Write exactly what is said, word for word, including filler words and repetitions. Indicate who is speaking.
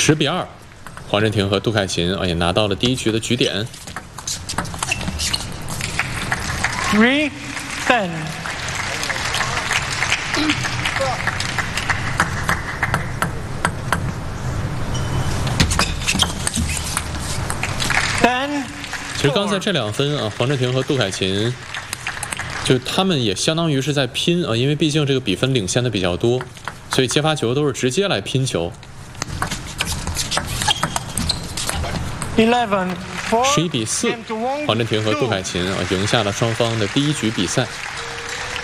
Speaker 1: 十比二，黄镇廷和杜凯琴啊也拿到了第一局的局点。
Speaker 2: Three, ten. Ten.
Speaker 1: 其实刚才这两分啊，黄镇廷和杜凯琴，就他们也相当于是在拼啊，因为毕竟这个比分领先的比较多，所以接发球都是直接来拼球。
Speaker 2: Eleven.
Speaker 1: 十一比四，黄镇廷和杜凯琴啊赢下了双方的第一局比赛。